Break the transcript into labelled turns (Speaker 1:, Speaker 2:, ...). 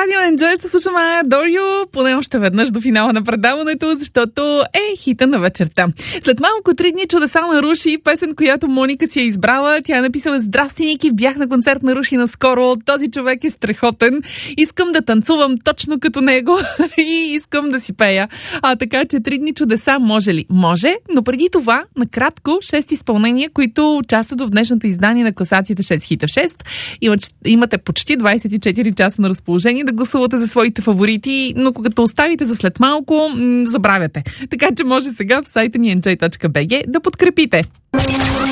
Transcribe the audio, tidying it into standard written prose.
Speaker 1: радио Enjoy ще слушаме Adore You поне още веднъж до финала на предаването, защото е хита на вечерта. След малко 3 дни чудеса на Руши, песен, която Моника си е избрала. Тя е написала: "Здрасти, Ники, бях на концерт на Руши наскоро. Този човек е страхотен. Искам да танцувам точно като него и искам да си пея." Така че 3 дни чудеса може ли? Може, но преди това, накратко, 6 изпълнения, които участват в днешното издание на класацията 6 хита в 6. Имате почти 24 часа на разположение да гласувате за своите фаворити, но когато оставите за след малко, забравяте. Така че може сега в сайта ни enjoy.bg да подкрепите.